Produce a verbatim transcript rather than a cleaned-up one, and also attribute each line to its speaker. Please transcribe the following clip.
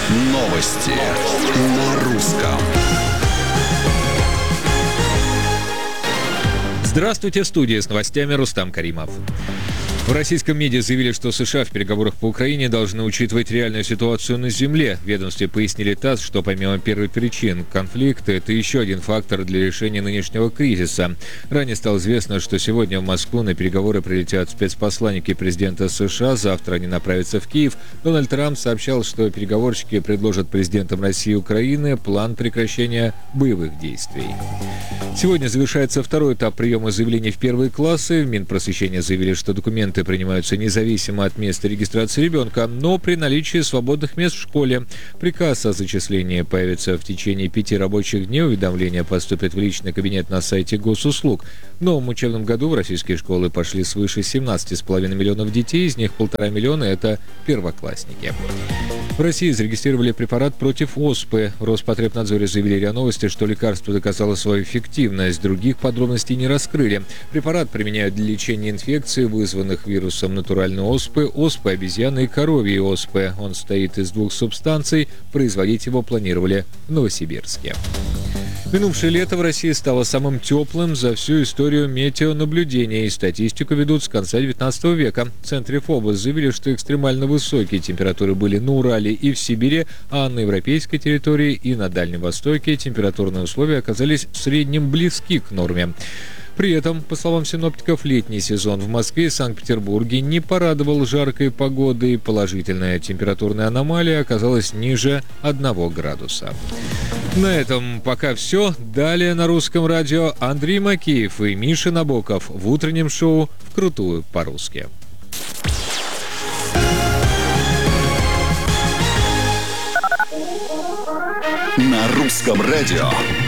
Speaker 1: Новости на русском.
Speaker 2: Здравствуйте, в студии с новостями Рустам Каримов. В российском МИДе заявили, что США в переговорах по Украине должны учитывать реальную ситуацию на земле. В ведомстве пояснили ТАСС, что помимо первых причин конфликта, это еще один фактор для решения нынешнего кризиса. Ранее стало известно, что сегодня в Москву на переговоры прилетят спецпосланники президента США, завтра они направятся в Киев. Дональд Трамп сообщал, что переговорщики предложат президентам России и Украины план прекращения боевых действий. Сегодня завершается второй этап приема заявлений в первые классы. В Минпросвещения заявили, что документы принимаются независимо от места регистрации ребенка, но при наличии свободных мест в школе. Приказ о зачислении появится в течение пяти рабочих дней. Уведомления поступят в личный кабинет на сайте госуслуг. В новом учебном году в российские школы пошли свыше семнадцати с половиной миллионов детей, из них полтора миллиона – это первоклассники. В России зарегистрировали препарат против оспы. В Роспотребнадзоре заявили РИА Новости, что лекарство доказало свою эффективность. Других подробностей не раскрыли. Препарат применяют для лечения инфекций, вызванных вирусом натуральной оспы, оспы обезьяны и коровьей оспы. Он состоит из двух субстанций. Производить его планировали в Новосибирске. Минувшее лето в России стало самым теплым за всю историю метеонаблюдения, и статистику ведут с конца девятнадцатого века. В Центре ФОБОС заявили, что экстремально высокие температуры были на Урале и в Сибири, а на европейской территории и на Дальнем Востоке температурные условия оказались в среднем близки к норме. При этом, по словам синоптиков, летний сезон в Москве и Санкт-Петербурге не порадовал жаркой погодой. Положительная температурная аномалия оказалась ниже одного градуса. На этом пока все. Далее на русском радио Андрей Макеев и Миша Набоков в утреннем шоу «Вкрутую по-русски».
Speaker 1: На русском радио